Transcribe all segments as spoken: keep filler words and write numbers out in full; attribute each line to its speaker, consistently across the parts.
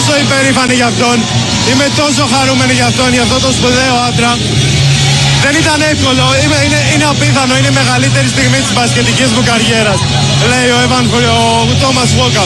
Speaker 1: τόσο υπερήφανοι για αυτόν. Είμαι τόσο χαρούμενοι για αυτόν, για αυτό το σπουδαίο άντρα. Δεν ήταν εύκολο, είναι, είναι, είναι απίθανο, είναι η μεγαλύτερη στιγμή της μπασκετικής μου καριέρας, λέει ο Εβαν ο Τόμας Βόκαπ.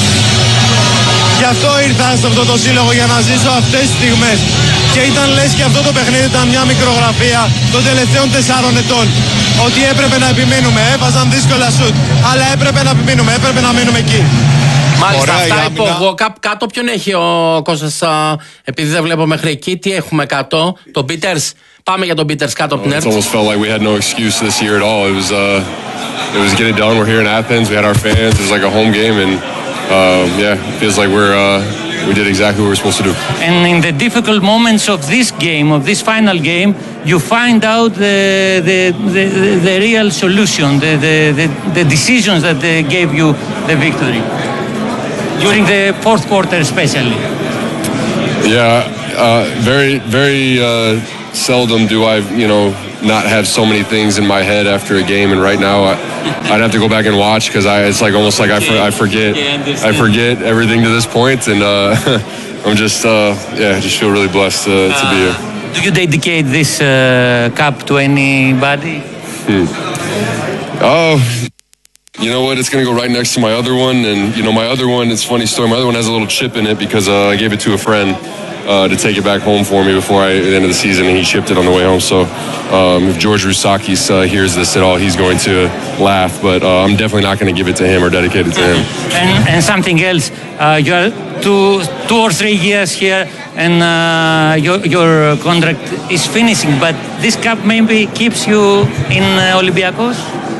Speaker 1: Γι' αυτό ήρθα σε αυτό το σύλλογο, για να ζήσω αυτές τις στιγμές. Και ήταν λες και αυτό το παιχνίδι ήταν μια μικρογραφία των τελευταίων τεσσάρων ετών. Ότι έπρεπε να επιμείνουμε, έβαζαν δύσκολα σουτ, αλλά έπρεπε να επιμείνουμε, έπρεπε να μείνουμε εκεί.
Speaker 2: Μάλιστα, ωραία, αυτά είπε ο Βόκαπ. Κάτω ποιον έχει ο Κώστας, επειδή δεν βλέπω μέχρι εκεί, τι έχουμε κάτω, τον Πίτερς. Πάμε για τον Πίτερς κάτω από την Ερτ.
Speaker 3: It almost felt like we had no excuse this year at all. It was, uh, it was get it done. We're here in Athens. We had our fans. It was like a home game, and um, yeah, it feels like we're uh, we did exactly what we were supposed to do.
Speaker 4: And in the difficult moments of this game, of this final game, you find out the the the, the real solution, the, the the the decisions that they gave you the victory during the fourth quarter, especially.
Speaker 3: Yeah, uh, very very. Uh, Seldom do I, you know, not have so many things in my head after a game, and right now I, I'd have to go back and watch because I it's like almost like I, for, I forget I forget everything to this point, and uh, I'm just uh, yeah, I just feel really blessed uh, to be here.
Speaker 4: Do you dedicate this uh, cup to anybody?
Speaker 3: Hmm. Oh, you know what? It's gonna go right next to my other one, and you know my other one. It's a funny story. My other one has a little chip in it because uh, I gave it to a friend. Uh, to take it back home for me before I, at the end of the season, and he shipped it on the way home. So um, if George Rousakis uh, hears this at all, he's going to laugh. But uh, I'm definitely not going to give it to him or dedicate it to him.
Speaker 4: And, and something else, uh, you are two, two or three years here, and uh, your, your contract is finishing. But this cup maybe keeps you in uh, Olympiacos?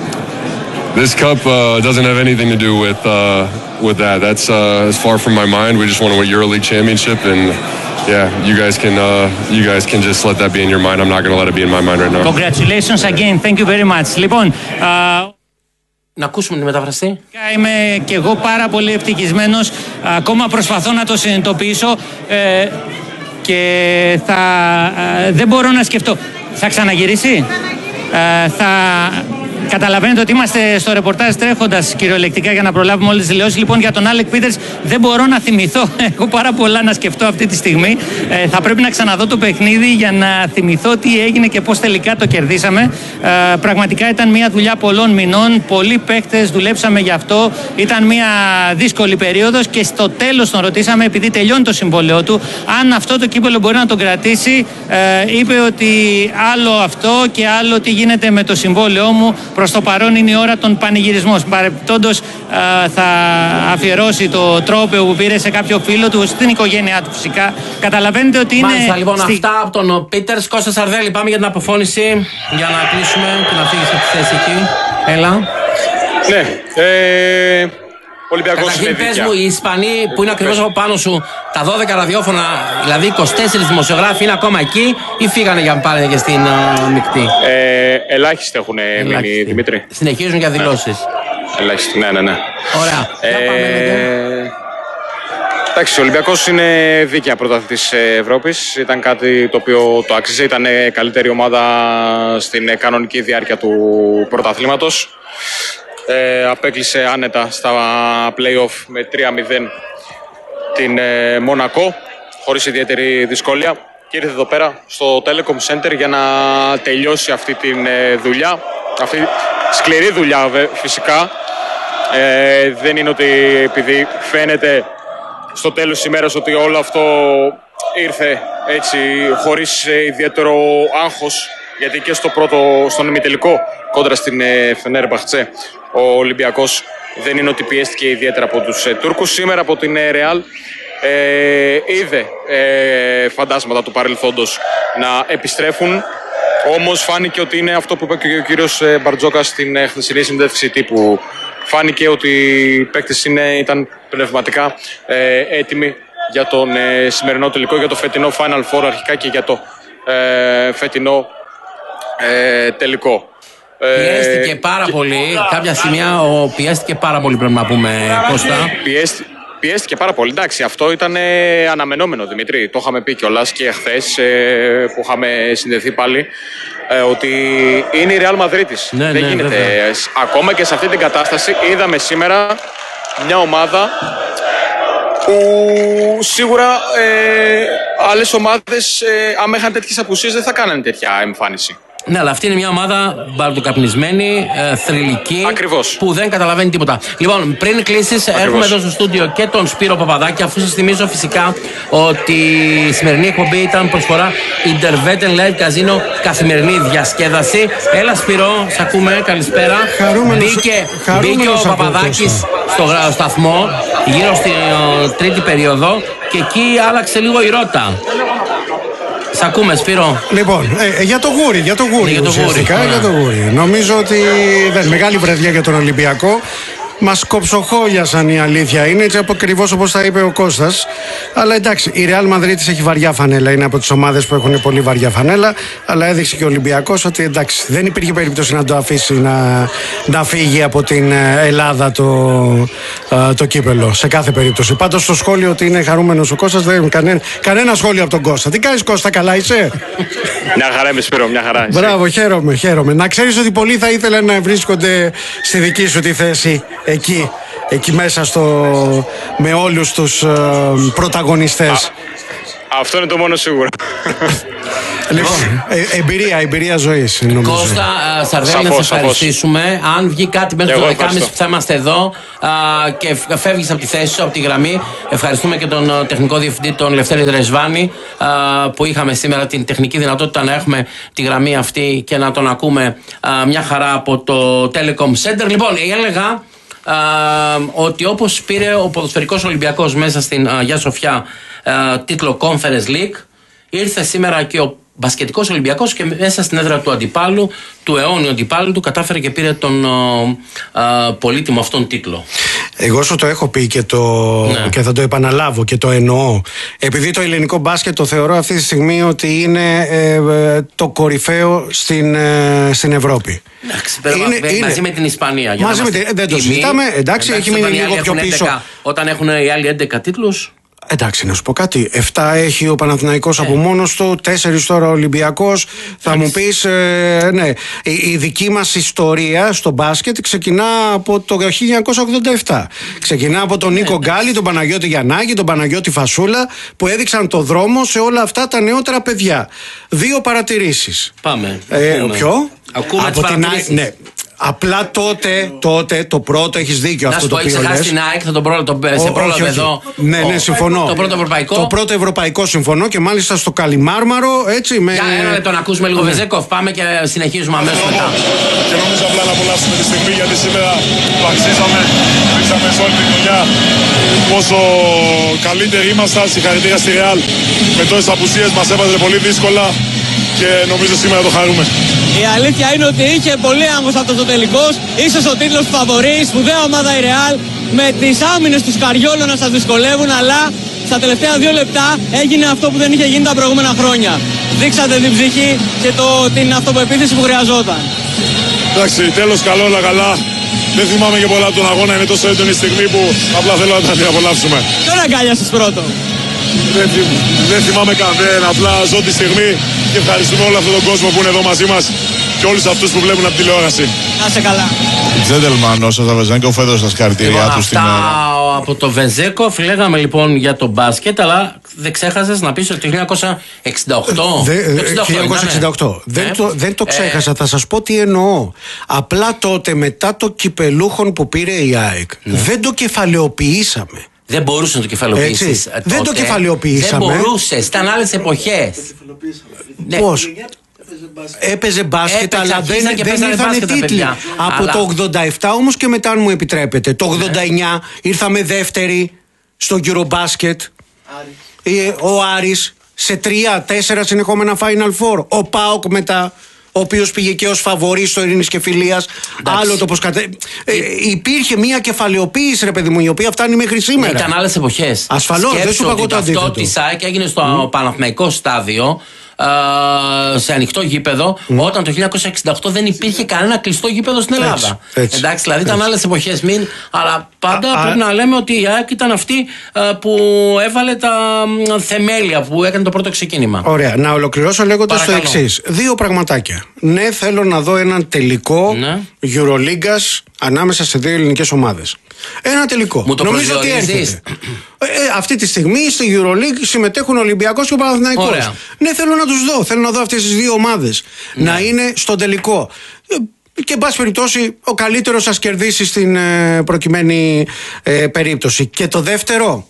Speaker 3: This cup uh, doesn't have anything to do with uh, with that. That's uh, as far from my mind. We just won a EuroLeague championship, and yeah, you guys can uh, you guys can just let that be in your mind. I'm not going to let it be in my mind right now.
Speaker 4: Congratulations again. Thank you very much. Λοιπόν, uh...
Speaker 2: να ακούσουμε τη μεταφραστή.
Speaker 4: Είμαι και εγώ πάρα πολύ ευτυχισμένος. Ακόμα προσπαθώ να το συνειδητοποιήσω ε, και θα, ε, δεν μπορώ να σκεφτώ. Θα ξαναγυρίσει. Ε, θα... Καταλαβαίνετε ότι είμαστε στο ρεπορτάζ τρέχοντας κυριολεκτικά για να προλάβουμε όλες τις δηλώσεις. Λοιπόν, για τον Άλεκ Πίτερς δεν μπορώ να θυμηθώ. Έχω πάρα πολλά να σκεφτώ αυτή τη στιγμή. Ε, θα πρέπει να ξαναδώ το παιχνίδι για να θυμηθώ τι έγινε και πώς τελικά το κερδίσαμε. Ε, πραγματικά ήταν μια δουλειά πολλών μηνών. Πολλοί παίχτες δουλέψαμε γι' αυτό. Ήταν μια δύσκολη περίοδος και στο τέλος τον ρωτήσαμε, επειδή τελειώνει το συμβόλαιό του, αν αυτό το κύπελλο μπορεί να τον κρατήσει. Ε, είπε ότι άλλο αυτό και άλλο τι γίνεται με το συμβόλαιό μου. Προς το παρόν είναι η ώρα των πανηγυρισμών. Παρεπτόντως θα αφιερώσει το τρόπαιο που πήρε σε κάποιο φίλο του, στην οικογένειά του φυσικά. Καταλαβαίνετε ότι είναι...
Speaker 2: Μάλιστα, λοιπόν,
Speaker 4: στη...
Speaker 2: αυτά από τον Πίτερς. Κώστα Σαρδέλη, πάμε για την αποφώνηση για να κλείσουμε και να φύγεις από τη θέση εκεί. Έλα.
Speaker 5: Ναι, ε... Ολυμπιακός.
Speaker 2: Καταρχήν πες μου, οι Ισπανοί που είναι ακριβώς από πάνω σου, τα δώδεκα ραδιόφωνα, δηλαδή είκοσι τέσσερις δημοσιογράφοι, είναι ακόμα εκεί ή φύγανε για να πάνε και στην uh, μεικτή?
Speaker 5: Ε, ελάχιστοι έχουν μείνει, Δημήτρη.
Speaker 2: Συνεχίζουν για δηλώσεις.
Speaker 5: Ναι. Ελάχιστοι, ναι, ναι, ναι.
Speaker 2: Ωραία.
Speaker 5: Ε, πάμε, εντάξει, ο Ολυμπιακός είναι δίκαια πρωταθλητής της Ευρώπης. Ήταν κάτι το οποίο το άξιζε. Ήταν καλύτερη ομάδα στην κανονική διάρκεια του πρωταθλήματος. Ε, απέκλεισε άνετα στα play-off με τρία μηδέν την ε, Μονακό χωρίς ιδιαίτερη δυσκολία και ήρθε εδώ πέρα στο Telecom Center για να τελειώσει αυτή τη ε, δουλειά, αυτή σκληρή δουλειά φυσικά. Ε, δεν είναι ότι επειδή φαίνεται στο τέλος της ημέρας ότι όλο αυτό ήρθε έτσι χωρίς ε, ιδιαίτερο άγχος, γιατί και στο πρώτο, στον ημιτελικό κόντρα στην ε, Φενέρμπαχτσε ο Ολυμπιακός δεν είναι ότι πιέστηκε ιδιαίτερα από τους ε, Τούρκους. Σήμερα από την ε, Ρεάλ ε, είδε ε, φαντάσματα του παρελθόντος να επιστρέφουν. Όμως φάνηκε ότι είναι αυτό που είπε και ο κύριος ε, Μπαρτζόκας στην ε, χθεσινή συνέντευξη τύπου. Φάνηκε ότι οι παίκτες είναι, ήταν πνευματικά ε, έτοιμοι για τον ε, σημερινό τελικό, για το φετινό Final Four αρχικά και για το ε, φετινό ε, τελικό.
Speaker 2: Πιέστηκε πάρα πολύ. Κάποια σημεία ο, πιέστηκε πάρα πολύ, πρέπει να πούμε, Κώστα.
Speaker 5: Πιέστη, πιέστηκε πάρα πολύ. Εντάξει, αυτό ήταν ε, αναμενόμενο, Δημήτρη. Το είχαμε πει κιόλας και χθες ε, που είχαμε συνδεθεί πάλι. Ε, ότι είναι η Real Μαδρίτης.
Speaker 2: Ναι,
Speaker 5: δεν
Speaker 2: ναι,
Speaker 5: γίνεται.
Speaker 2: βέβαια.
Speaker 5: Ακόμα και σε αυτή την κατάσταση είδαμε σήμερα μια ομάδα που σίγουρα ε, άλλες ομάδες, ε, άμα είχαν τέτοιες απουσίες, δεν θα κάνανε τέτοια εμφάνιση.
Speaker 2: Ναι, αλλά αυτή είναι μια ομάδα μπαλτοκαπνισμένη, ε, θρυλική.
Speaker 5: Ακριβώς.
Speaker 2: Που δεν καταλαβαίνει τίποτα. Λοιπόν, πριν κλείσεις, έχουμε εδώ στο στούντιο και τον Σπύρο Παπαδάκη, αφού σας θυμίζω φυσικά ότι η σημερινή εκπομπή ήταν προσφορά Interveten Live Casino, καθημερινή διασκέδαση. Έλα, Σπύρο, σ' ακούμε, καλησπέρα.
Speaker 6: Χαρούμενος,
Speaker 2: μπήκε,
Speaker 6: χαρούμενος
Speaker 2: μπήκε ο Παπαδάκης στο σταθμό γύρω στην uh, τρίτη περίοδο και εκεί άλλαξε λίγο η ρότα. Σ' ακούμε, Σπύρο.
Speaker 6: Λοιπόν, ε, για το γούρι, για το γούρι,
Speaker 2: ναι, για το
Speaker 6: ουσιαστικά,
Speaker 2: γούρι,
Speaker 6: για το γούρι. Νομίζω ότι δεν, μεγάλη βραδιά για τον Ολυμπιακό. Μας κοψοχόλιασαν, η αλήθεια είναι, έτσι ακριβώς όπως τα είπε ο Κώστας. Αλλά εντάξει, η Real Madrid έχει βαριά φανέλα, είναι από τις ομάδες που έχουν πολύ βαριά φανέλα. Αλλά έδειξε και ο Ολυμπιακός ότι εντάξει, δεν υπήρχε περίπτωση να το αφήσει να, να φύγει από την Ελλάδα το, το κύπελο. Σε κάθε περίπτωση. Πάντως στο σχόλιο ότι είναι χαρούμενος ο Κώστας, δεν κανένα, κανένα σχόλιο από τον Κώστα. Τι κάνεις, Κώστα, καλά είσαι?
Speaker 5: Μια χαρά είμαι, Σπύρο, μια χαρά.
Speaker 6: Μπράβο, χαίρομαι, χαίρομαι. Να ξέρεις ότι πολλοί θα ήθελαν να βρίσκονται στη δική σου τη θέση. Εκεί, εκεί μέσα στο, με όλους τους ε, πρωταγωνιστές. Α,
Speaker 5: αυτό είναι το μόνο σίγουρο.
Speaker 6: Λοιπόν, ε, εμπειρία, εμπειρία ζωής, νομίζω.
Speaker 2: Κώστα, Σαρδέλη, να σε ευχαριστήσουμε. Αν βγει κάτι μέχρι το δεκάμιση που θα είμαστε εδώ α, και φεύγεις από τη θέση σου, από τη γραμμή, ευχαριστούμε και τον τεχνικό διευθυντή, τον Λευτέρη Δρεσβάνη, α, που είχαμε σήμερα την τεχνική δυνατότητα να έχουμε τη γραμμή αυτή και να τον ακούμε α, μια χαρά από το Telecom Center. Λοιπόν, έλεγα Uh, ότι όπως πήρε ο ποδοσφαιρικός Ολυμπιακός μέσα στην uh, Αγία Σοφιά uh, τίτλο Conference League, ήρθε σήμερα και ο μπασκετικός Ολυμπιακός και μέσα στην έδρα του αντιπάλου, του αιώνιου αντιπάλου του, κατάφερε και πήρε τον uh, uh, πολύτιμο αυτόν τίτλο.
Speaker 6: Εγώ σου το έχω πει και, το, ναι. και θα το επαναλάβω και το εννοώ. Επειδή το ελληνικό μπάσκετ το θεωρώ αυτή τη στιγμή ότι είναι ε, ε, το κορυφαίο στην, ε, στην Ευρώπη.
Speaker 2: Εντάξει, είναι, είναι. Μαζί με την Ισπανία.
Speaker 6: Μαζί με την, δεν το συζητάμε. Εντάξει, εντάξει, έχει μείνει λίγο πιο πίσω.
Speaker 2: έντεκα, όταν έχουν οι άλλοι έντεκα τίτλους.
Speaker 6: Εντάξει, να σου πω κάτι. Εφτά έχει ο Παναθηναϊκός ε. από μόνος του, τέσσερις τώρα ο Ολυμπιακός. Θα μου πεις, ε, ναι, η, η δική μας ιστορία στο μπάσκετ ξεκινά από το χίλια εννιακόσια ογδόντα επτά. Ξεκινά από τον Νίκο ε, Γκάλι, τον Παναγιώτη Γιαννάκη, τον Παναγιώτη Φασούλα, που έδειξαν το δρόμο σε όλα αυτά τα νεότερα παιδιά. Δύο παρατηρήσεις.
Speaker 2: Πάμε.
Speaker 6: Ε, ποιο?
Speaker 2: Ακούμε
Speaker 6: από την Α... ναι. Απλά τότε, τότε το πρώτο, έχεις δίκιο
Speaker 2: να
Speaker 6: αυτό το οποίο λες.
Speaker 2: Να σου πω, έχεις χάσει την ΑΕΚ, θα τον πρόλαβε το, σε πρόλαβε εδώ.
Speaker 6: Ναι, ναι, συμφωνώ.
Speaker 2: Το πρώτο ευρωπαϊκό.
Speaker 6: Το πρώτο ευρωπαϊκό συμφωνώ και μάλιστα στο Καλιμάρμαρο, έτσι. Με...
Speaker 2: Για ένα λεπτό να ακούσουμε λίγο Βεζέκοφ, πάμε και συνεχίζουμε αμέσως μετά.
Speaker 7: Και νομίζω απλά να απολαύσουμε τη στιγμή, γιατί σήμερα το αξίζαμε. Δείξαμε σε όλη τη χρονιά πόσο καλύτεροι ήμασταν. Συγχαρητήρια στη Real. Με τόσες απουσίες μας έβαζε πολύ δύσκολα και νομίζω σήμερα το χαρούμε.
Speaker 8: Η αλήθεια είναι ότι είχε πολύ άγχος αυτός ο τελικός. Ίσως ο τίτλος του φαβορί, σπουδαία ομάδα η Real, με τις άμυνες του Σκαριόλο να σας δυσκολεύουν, αλλά στα τελευταία δύο λεπτά έγινε αυτό που δεν είχε γίνει τα προηγούμενα χρόνια. Δείξατε την ψυχή και το, την αυτοπεποίθηση που χρειαζόταν.
Speaker 7: Εντάξει, τέλος καλό, αλλά καλά. Δεν θυμάμαι και πολλά από τον αγώνα, είναι τόσο έντονη στιγμή που απλά θέλω να την απολαύσουμε.
Speaker 8: Τώρα αγκάλιασες πρώτο.
Speaker 7: Δεν, δεν θυμάμαι κανένα, απλά ζω τη στιγμή και ευχαριστούμε όλο αυτόν τον κόσμο που είναι εδώ μαζί μας και όλους αυτούς που βλέπουν από τηλεόραση.
Speaker 8: Να είσαι καλά.
Speaker 7: Τζέντελμαν, ο Σάσα Βεζέγκοφ έδωσε τα συγχαρητήριά του στην
Speaker 2: Ελλάδα. Από το Βεζέκοφ λέγαμε λοιπόν για το μπάσκετ, αλλά δεν ξέχασες να πεις ότι το χίλια εννιακόσια εξήντα οκτώ.
Speaker 6: χίλια εννιακόσια εξήντα οκτώ. Δεν, ε, το, δεν το ξέχασα, ε, θα σας πω τι εννοώ. Απλά τότε μετά το κυπελούχον που πήρε η ΑΕΚ, ναι, δεν το κεφαλαιοποιήσαμε.
Speaker 2: Δεν μπορούσε να το κεφαλαιοποιήσεις.
Speaker 6: Δεν το κεφαλαιοποιήσαμε.
Speaker 2: Δεν μπορούσες, ήταν άλλες εποχές.
Speaker 6: Πώς? Έπαιζε μπάσκετ, αλλά δεν, δεν ήρθαν τίτλοι. Από αλλά... το ογδόντα επτά όμως και μετά, αν μου επιτρέπετε. Το ογδόντα εννιά ναι, ήρθαμε δεύτεροι στο Eurobasket. Ο Άρης σε τρία τέσσερα συνεχόμενα Final Four. Ο ΠΑΟΚ μετά, ο οποίος πήγε και ως φαβορί στο Ειρήνης και Φιλίας. Άλλο το πως κατε... ε, υπήρχε μια κεφαλαιοποίηση, ρε παιδί μου, η οποία φτάνει μέχρι σήμερα.
Speaker 2: Ήταν άλλες εποχές.
Speaker 6: Ασφαλώς, δεν σου είπα εγώ το αντίθετο.
Speaker 2: Αυτό της ΑΕΚ έγινε στο mm. Παναθηναϊκό στάδιο, Uh, σε ανοιχτό γήπεδο, mm. όταν το χίλια εννιακόσια εξήντα οκτώ δεν υπήρχε κανένα κλειστό γήπεδο στην Ελλάδα. Έτσι, έτσι, εντάξει, δηλαδή έτσι, ήταν άλλες εποχές, μην, αλλά πάντα α, πρέπει α, να λέμε ότι η ΑΕΚ ήταν αυτή uh, που έβαλε τα uh, θεμέλια, που έκανε το πρώτο ξεκίνημα.
Speaker 6: Ωραία, να ολοκληρώσω λέγοντας το εξής. Δύο πραγματάκια. Ναι, θέλω να δω έναν τελικό ναι. Euroligas ανάμεσα σε δύο ελληνικές ομάδες. Ένα τελικό.
Speaker 2: Μου το
Speaker 6: νομίζω ότι έρχεται. Ε, αυτή τη στιγμή στη EuroLeague συμμετέχουν ο Ολυμπιακός και ο Παναθηναϊκός.
Speaker 2: Ωραία.
Speaker 6: Ναι, θέλω να τους δω. Θέλω να δω αυτές τις δύο ομάδες ναι. να είναι στον τελικό. Και εν πάση περιπτώσει ο καλύτερος ας κερδίσει στην ε, προκειμένη ε, περίπτωση. Και το δεύτερο,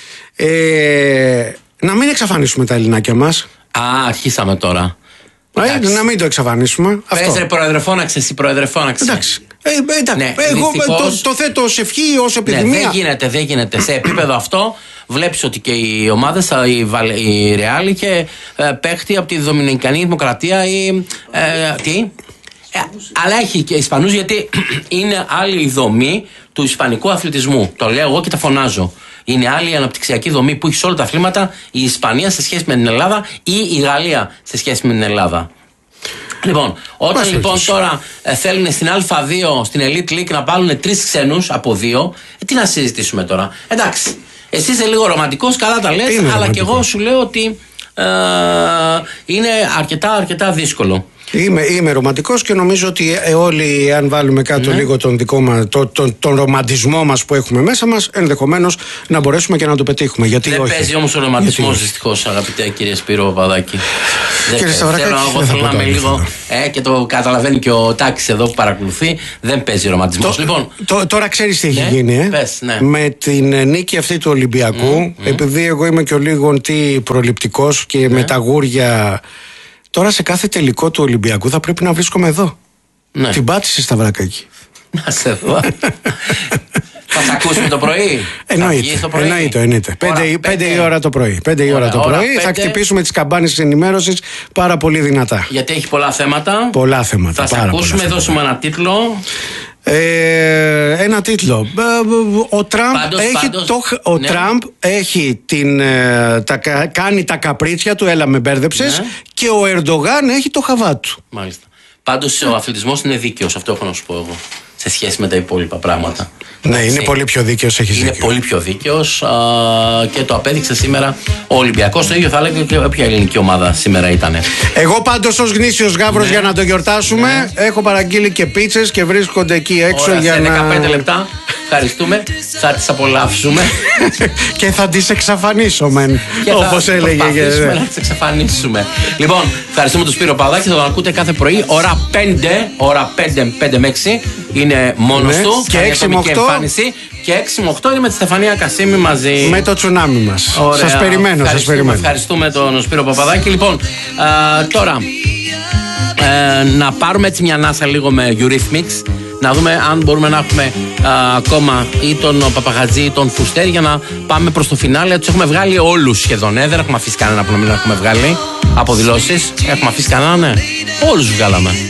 Speaker 6: ε, να μην εξαφανίσουμε τα ελληνάκια μας.
Speaker 2: Α, αρχίσαμε τώρα.
Speaker 6: Ε, να μην το εξαφανίσουμε.
Speaker 2: Πες ρε πρόεδρε, φώναξε εσύ πρόεδρε, φώναξε.
Speaker 6: Εντάξει. Ε, εντάξει. Ναι, εγώ
Speaker 2: δυστυχώς,
Speaker 6: το, το θέτω ως ευχή, ως επιθυμία.
Speaker 2: Ναι, δεν γίνεται, δεν γίνεται. Σε επίπεδο αυτό βλέπεις ότι και οι ομάδες, η, η Ρεάλ είχε ε, παίχτη από τη Δομινικανή Δημοκρατία ή ε, τι. Ε, αλλά έχει και Ισπανούς, γιατί είναι άλλη η δομή του ισπανικού αθλητισμού. Το λέω εγώ και τα φωνάζω. Είναι άλλη η αναπτυξιακή δομή που έχει σε όλα τα αθλήματα η Ισπανία σε σχέση με την Ελλάδα ή η Γαλλία σε σχέση με την Ελλάδα. Λοιπόν, όταν Μας λοιπόν έχεις. τώρα ε, θέλουν στην Α2, στην Elite League να βάλουν τρεις ξένους από δύο, ε, τι να συζητήσουμε τώρα. Εντάξει, εσύ είσαι λίγο ρομαντικός, καλά τα λες, αλλά ρομαντικό. Και εγώ σου λέω ότι ε, είναι αρκετά αρκετά δύσκολο.
Speaker 6: Είμαι, είμαι ρομαντικός και νομίζω ότι ε, όλοι, αν βάλουμε κάτω ναι. λίγο τον, δικό μας, το, τον, τον ρομαντισμό μας που έχουμε μέσα μας, ενδεχομένως να μπορέσουμε και να το πετύχουμε. Γιατί
Speaker 2: δεν
Speaker 6: όχι.
Speaker 2: παίζει όμως ο ρομαντισμός δυστυχώς, αγαπητέ κύριε Σπύρο Παπαδάκη.
Speaker 6: Κύριε Σταυρακάκη,
Speaker 2: εγώ θέλω να είμαι λίγο. Ε, και το καταλαβαίνει και ο Τάκης εδώ που παρακολουθεί, δεν παίζει ρομαντισμός.
Speaker 6: Το,
Speaker 2: λοιπόν,
Speaker 6: το, τώρα ξέρεις τι έχει
Speaker 2: ναι,
Speaker 6: γίνει. Ε?
Speaker 2: Πες, ναι.
Speaker 6: Με την νίκη αυτή του Ολυμπιακού, mm, mm. επειδή εγώ είμαι και ο λίγο τι προληπτικός και ναι. με τα γούρια. Τώρα σε κάθε τελικό του Ολυμπιακού θα πρέπει να βρίσκομαι εδώ. Ναι. Την πάτησε Σταυρακάκη.
Speaker 2: Να σε δω. Θα σε ακούσουμε το πρωί.
Speaker 6: Εννοείται.
Speaker 2: Το πρωί.
Speaker 6: Εννοείται, εννοείται. Πέντε η ώρα το πρωί. Πέντε η ώρα το πρωί. Πέντε. Θα χτυπήσουμε τις καμπάνες της ενημέρωσης πάρα πολύ δυνατά.
Speaker 2: Γιατί έχει πολλά θέματα.
Speaker 6: Πολλά θέματα.
Speaker 2: Θα σε ακούσουμε, δώσουμε ένα τίτλο.
Speaker 6: Ε, ένα τίτλο. Ο Τραμπ,
Speaker 2: πάντως,
Speaker 6: έχει,
Speaker 2: πάντως,
Speaker 6: το, ο
Speaker 2: ναι.
Speaker 6: Τραμπ έχει την, τα, κάνει τα καπρίτσια του, έλα με μπέρδεψες, ναι. και ο Ερντογάν έχει το χαβά του.
Speaker 2: Μάλιστα. Πάντως ο αθλητισμός είναι δίκαιος, αυτό έχω να σου πω εγώ, σε σχέση με τα υπόλοιπα πράγματα.
Speaker 6: Ναι, είναι πολύ πιο δίκαιος, έχεις
Speaker 2: Είναι
Speaker 6: δίκιο.
Speaker 2: πολύ πιο δίκαιος α, και το απέδειξε σήμερα ο Ολυμπιακός. Το ίδιο θα έλεγα και όποια ελληνική ομάδα σήμερα ήταν.
Speaker 6: Εγώ πάντως ως γνήσιος γάβρος ναι. για να το γιορτάσουμε ναι. έχω παραγγείλει και πίτσες και βρίσκονται εκεί έξω.
Speaker 2: Ωραία,
Speaker 6: για
Speaker 2: σε
Speaker 6: να...
Speaker 2: δεκαπέντε λεπτά. Ευχαριστούμε. Θα τις απολαύσουμε.
Speaker 6: Και θα τις εξαφανίσουμε. Όπως έλεγε.
Speaker 2: Θα προσπαθήσουμε να τις εξαφανίσουμε. Λοιπόν, ευχαριστούμε τον Σπύρο Παπαδάκη. Θα τον ακούτε κάθε πρωί ώρα πέντε, ώρα πέντε, πέντε με έξι. Είναι μόνος ναι. του.
Speaker 6: Και έξι με οκτώ.
Speaker 2: Και έξι με οκτώ είναι με τη Στεφανία Κασίμη μαζί.
Speaker 6: Με το τσουνάμι μας. Σας περιμένω, σας περιμένω.
Speaker 2: Ευχαριστούμε τον Σπύρο Παπαδάκη. Λοιπόν, α, τώρα ε, να πάρουμε έτσι μια ανάσα λίγο με Eurythmics. Να δούμε αν μπορούμε να έχουμε α, ακόμα ή τον Παπαγατζή ή τον Φουστέρη για να πάμε προς το φινάλε. Τους έχουμε βγάλει όλους σχεδόν. Ε, δεν έχουμε αφήσει κανένα που να μην έχουμε βγάλει από δηλώσεις. Έχουμε αφήσει κανένα, ναι. Όλους βγάλαμε.